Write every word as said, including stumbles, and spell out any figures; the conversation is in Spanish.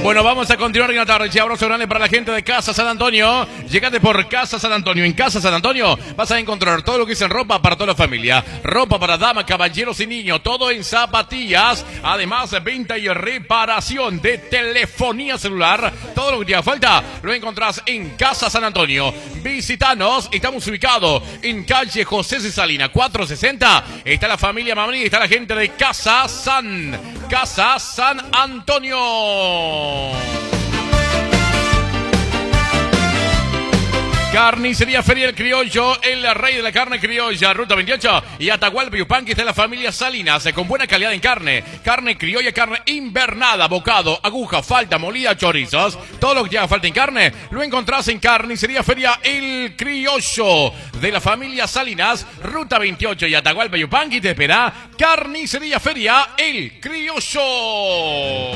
Bueno, vamos a continuar en la tarde. Abrazo grande para la gente de Casa San Antonio. Llegate por Casa San Antonio. En Casa San Antonio vas a encontrar todo lo que es en ropa para toda la familia. Ropa para damas, caballeros y niños. Todo en zapatillas. Además, venta y reparación de telefonía celular. Todo lo que te haga falta lo encontrás en Casa San Antonio. Visítanos. Estamos ubicados en calle José C. Salina, cuatrocientos sesenta. Está la familia Mamani. Está la gente de Casa San. Casa San Antonio. Carnicería Feria del Criollo, el rey de la carne criolla, Ruta veintiocho y Atahualpa Yupanqui, está la familia Salinas, con buena calidad en carne, carne criolla, carne invernada, bocado, aguja, falta, molida, chorizos, todo lo que te haga falta en carne, lo encontrás en Carnicería Feria El Criollo, de la familia Salinas, Ruta veintiocho y Atahualpa Yupanqui, te espera Carnicería Feria El Criollo.